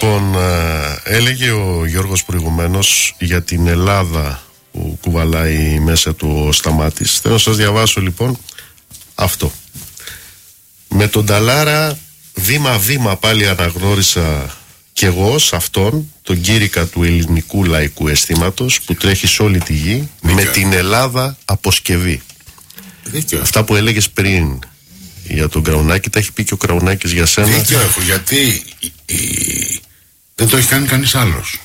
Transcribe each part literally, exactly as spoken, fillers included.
Λοιπόν, έλεγε ο Γιώργος προηγουμένως για την Ελλάδα που κουβαλάει μέσα του ο Σταμάτης. Θέλω να σας διαβάσω λοιπόν αυτό. Με τον Ταλάρα βήμα-βήμα πάλι αναγνώρισα κι εγώ σε αυτόν τον κήρυκα του ελληνικού λαϊκού αισθήματος που τρέχει σε όλη τη γη. Δίκιο. Με την Ελλάδα αποσκευή. Δίκιο. Αυτά που έλεγες πριν για τον Κραουνάκη τα έχει πει και ο Κραουνάκης για σένα. Δίκιο έχω, γιατί η, η, δεν το έχει κάνει κανείς άλλος.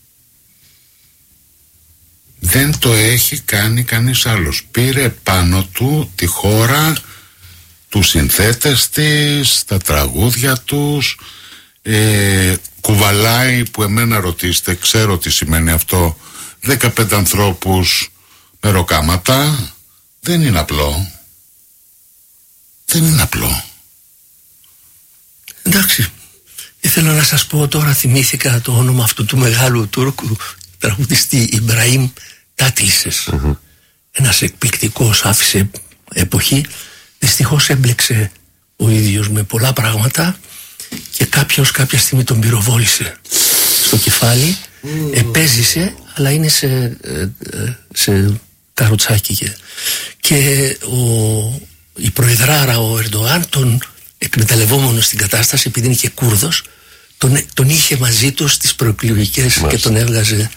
Δεν το έχει κάνει κανείς άλλος. Πήρε πάνω του τη χώρα, τους συνθέτες της, τα τραγούδια τους, ε, κουβαλάει, που εμένα ρωτήσετε, ξέρω τι σημαίνει αυτό, δεκαπέντε ανθρώπους με ροκάματα. Δεν είναι απλό. Δεν είναι απλό. Εντάξει, ήθελα να σας πω τώρα, θυμήθηκα το όνομα αυτού του μεγάλου Τούρκου τραγουδιστή Ιμπραήμ Τάτλισες. Mm-hmm. Ένας εκπληκτικός, άφησε εποχή. Δυστυχώς έμπλεξε ο ίδιος με πολλά πράγματα και κάποιος κάποια στιγμή τον πυροβόλησε στο κεφάλι. Mm. Επέζησε, αλλά είναι σε, σε καροτσάκι. Και, και ο, η προεδράρα, ο Ερντογάν, τον εκμεταλλευόμενο στην κατάσταση, επειδή είναι και Κούρδος, τον, τον είχε μαζί του στις προεκλογικές και τον έβγαζε.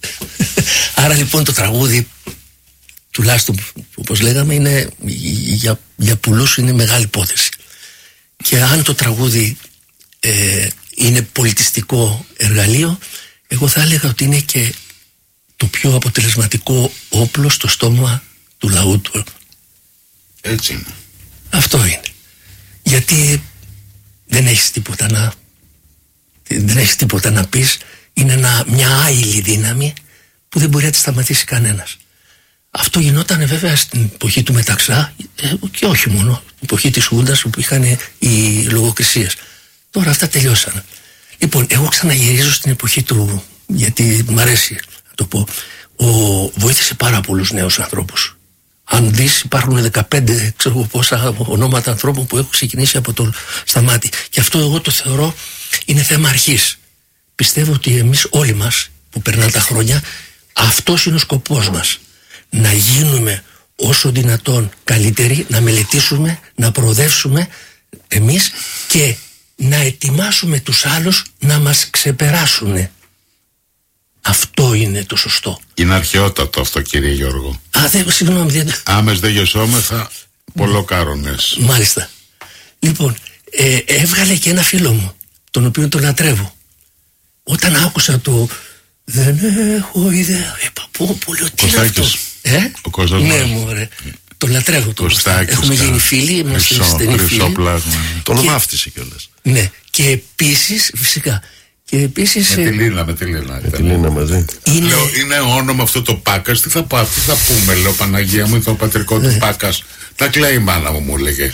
Άρα λοιπόν το τραγούδι, τουλάχιστον όπως λέγαμε, είναι, για, για πολλούς είναι μεγάλη υπόθεση. Και αν το τραγούδι ε, είναι πολιτιστικό εργαλείο, εγώ θα έλεγα ότι είναι και το πιο αποτελεσματικό όπλο στο στόμα του λαού του. Έτσι είναι. Αυτό είναι. Γιατί δεν έχεις τίποτα να δεν έχεις τίποτα να πεις. Είναι ένα, μια άειλη δύναμη που δεν μπορεί να τη σταματήσει κανένας. Αυτό γινόταν βέβαια στην εποχή του Μεταξά ε, και όχι μόνο, στην εποχή της Χούντας που είχαν οι λογοκρισίες. Τώρα αυτά τελειώσαν. Λοιπόν, εγώ ξαναγυρίζω στην εποχή του, γιατί μου αρέσει να το πω. Ο, βοήθησε πάρα πολλούς νέους ανθρώπους. Αν δεις, υπάρχουν δεκαπέντε ξέρω πόσα ονόματα ανθρώπων που έχουν ξεκινήσει από το Σταμάτη. Και αυτό εγώ το θεωρώ είναι θέμα αρχής. Πιστεύω ότι εμείς όλοι μας που περνάνε τα χρόνια, αυτός είναι ο σκοπός μας. Να γίνουμε όσο δυνατόν καλύτεροι, να μελετήσουμε, να προοδεύσουμε εμείς και να ετοιμάσουμε τους άλλους να μας ξεπεράσουν. Αυτό είναι το σωστό. Είναι αρχαιότατο αυτό, κύριε Γιώργο. Α, δεν, συγγνώμη. Δεν... Άμες δεν γεσόμεθα, πολλοκάρονες. Μάλιστα. Λοιπόν, ε, έβγαλε και ένα φίλο μου, τον οποίο τον λατρεύω. Όταν άκουσα το «Δεν έχω ιδέα», είπα πω πω, λέω, τι είναι αυτό. Ε? Ο Κώστας. Ναι, μωρέ. Το λατρεύω τον Κωστάκη. Έχουμε γίνει φίλοι, είμαστε στενοί φίλοι. Τον μάφτισε κιόλας. Ναι, και επίσης, φυσικά. Και επίσης, με τη Λίνα, με τη Λίνα. Με τη Λίνα μαζί. Είναι... Λέω, είναι όνομα αυτό το Πάκας, τι θα, πά, τι θα πούμε, λέω, Παναγία μου, είναι το πατρικό του Πάκας. Τα κλαίει η μάνα μου, μου έλεγε.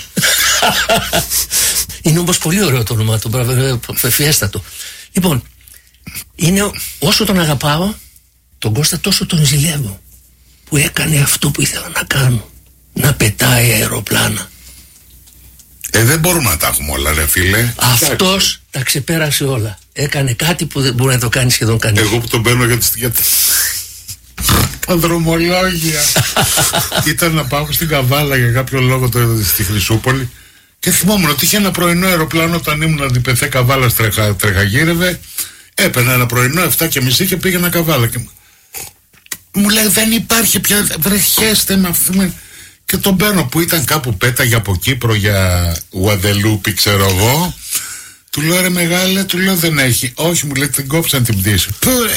Είναι όμως πολύ ωραίο το όνομα του, φιέστατο. Λοιπόν, είναι, όσο τον αγαπάω, τον Κώστα, τόσο τον ζηλεύω. Που έκανε αυτό που ήθελα να κάνω. Να πετάει αεροπλάνα. Ε, δεν μπορούμε να τα έχουμε όλα, ρε φίλε. Αυτός τα ξεπέρασε όλα. Έκανε κάτι που δεν μπορεί να το κάνει σχεδόν κανείς. Εγώ που τον παίρνω για τις... Για... τα δρομολόγια. Ήταν να πάω στην Καβάλα για κάποιο λόγο το, στη Χρυσούπολη. Και θυμόμουν ότι είχε ένα πρωινό αεροπλάνο όταν ήμουν αντιπεθέ Καβάλα, τρεχα, τρεχαγύρευε. Έπαιρνα ένα πρωινό εφτά και μισή και πήγαινα Καβάλα. Και... μου λέει δεν υπάρχει πια, βρεχέστε με αυτή. Και τον παίρνω που ήταν κάπου πέταγε από Κύπρο για Γουαδελούπη, ξέρω εγώ. Του λέω ρε μεγάλε, του λέω δεν έχει. Όχι, μου λέει την κόψαν την πτήση.